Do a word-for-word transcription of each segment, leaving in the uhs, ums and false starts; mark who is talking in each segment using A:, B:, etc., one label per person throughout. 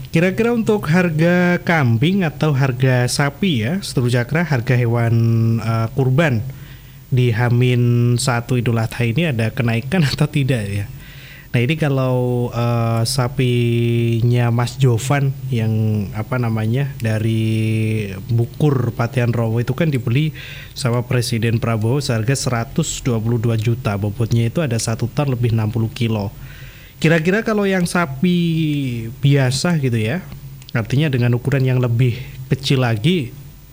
A: Kira-kira untuk harga kambing atau harga sapi ya, Setru Cakra, harga hewan uh, kurban di Hamin satu Idul Adha ini ada kenaikan atau tidak ya? Nah ini kalau uh, sapinya Mas Jovan yang apa namanya dari Bukur Patian Rowo itu kan dibeli sama Presiden Prabowo seharga seratus dua puluh dua juta, bobotnya itu ada satu ton lebih enam puluh kilo. Kira-kira kalau yang sapi biasa gitu ya, artinya dengan ukuran yang lebih kecil lagi,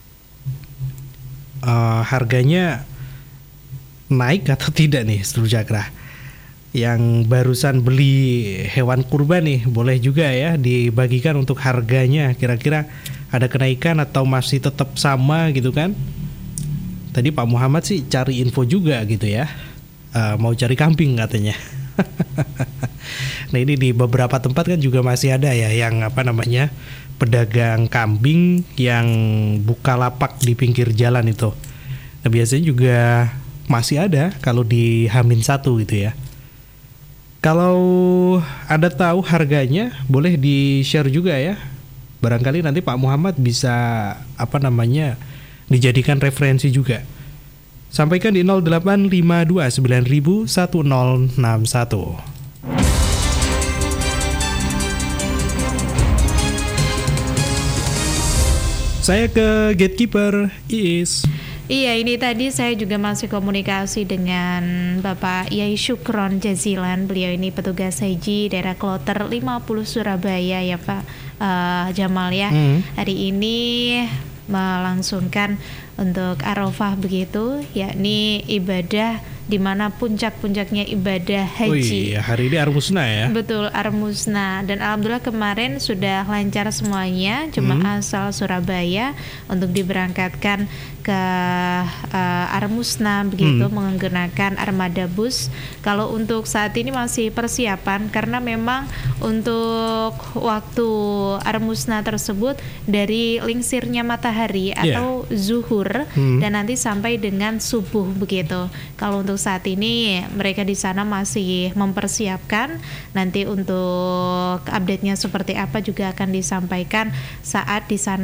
A: uh, harganya naik atau tidak nih Setru Cakra? Yang barusan beli hewan kurban nih, boleh juga ya dibagikan untuk harganya. Kira-kira ada kenaikan atau masih tetap sama gitu kan? Tadi Pak Muhammad sih cari info juga gitu ya, uh, mau cari kambing katanya. Nah ini di beberapa tempat kan juga masih ada ya yang apa namanya pedagang kambing yang buka lapak di pinggir jalan itu. Nah biasanya juga masih ada kalau di Hamin satu gitu ya. Kalau ada tahu harganya boleh di-share juga ya. Barangkali nanti Pak Muhammad bisa apa namanya dijadikan referensi juga. Sampaikan di nol delapan lima dua sembilan nol satu nol enam satu. Saya ke gatekeeper Iis.
B: Iya, ini tadi saya juga masih komunikasi dengan Bapak Yai Syukron Jazilan. Beliau ini petugas haji daerah Kloter lima puluh Surabaya ya Pak uh, Jamal ya. Hmm. Hari ini melangsungkan untuk Arafah begitu, yakni ibadah di mana puncak-puncaknya ibadah haji.
A: Oh iya, hari ini Armusna ya.
B: Betul, Armusna. Dan alhamdulillah kemarin sudah lancar semuanya, jemaah hmm. asal Surabaya untuk diberangkatkan ke uh, Armusna begitu, hmm. menggunakan armada bus. Kalau untuk saat ini masih persiapan karena memang untuk waktu Armusna tersebut dari lingsirnya matahari atau yeah. zuhur hmm. dan nanti sampai dengan subuh begitu. Kalau untuk saat ini mereka di sana masih mempersiapkan, nanti untuk update-nya seperti apa juga akan disampaikan saat di sana